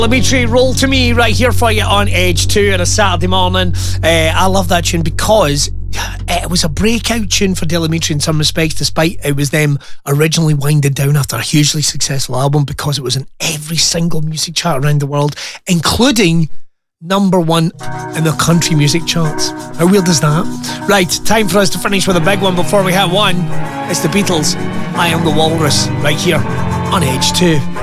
Dimitri, Roll to Me right here for you on Age 2 on a Saturday morning. I love that tune because it was a breakout tune for Del Amitri in some respects, despite it was them originally winding down after a hugely successful album, because it was in every single music chart around the world, including number one in the country music charts. How weird is that? Right, time for us to finish with a big one before we have one. It's the Beatles, I Am the Walrus, right here on Age 2.